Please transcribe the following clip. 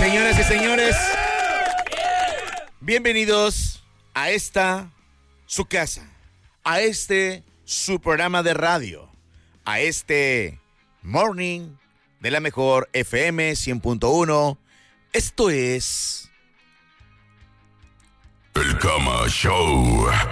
Señoras y señores, bienvenidos a esta, su casa, a este, su programa de radio, a este Morning de la mejor FM 100.1. Esto es... El Cama Show.